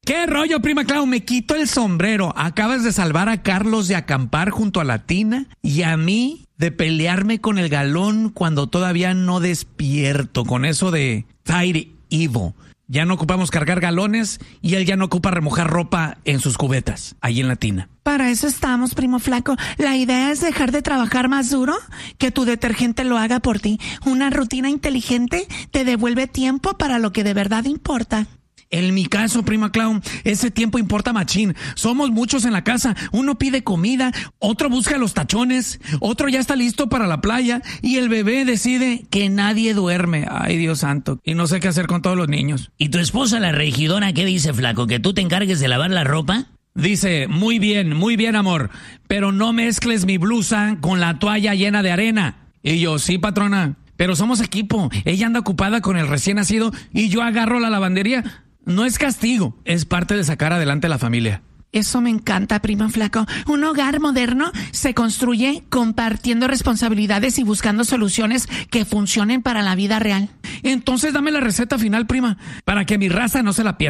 ¿Qué rollo, prima Clau? Me quito el sombrero. Acabas de salvar a Carlos de acampar junto a la tina y a mí de pelearme con el galón cuando todavía no despierto. Con eso de Fire Evo. Ya no ocupamos cargar galones y él ya no ocupa remojar ropa en sus cubetas, ahí en la tina. Para eso estamos, primo flaco. La idea es dejar de trabajar más duro, que tu detergente lo haga por ti. Una rutina inteligente te devuelve tiempo para lo que de verdad importa. En mi caso, prima Clau, ese tiempo importa machín. Somos muchos en la casa. Uno pide comida, otro busca los tachones, otro ya está listo para la playa y el bebé decide que nadie duerme. Ay, Dios santo. Y no sé qué hacer con todos los niños. ¿Y tu esposa, la regidora, qué dice, flaco? ¿Que tú te encargues de lavar la ropa? Dice, muy bien, amor, pero no mezcles mi blusa con la toalla llena de arena. Y yo, sí, patrona, pero somos equipo. Ella anda ocupada con el recién nacido y yo agarro la lavandería. No es castigo, es parte de sacar adelante a la familia. Eso me encanta, primo flaco. Un hogar moderno se construye compartiendo responsabilidades y buscando soluciones que funcionen para la vida real. Entonces dame la receta final, prima, para que mi raza no se la pierda.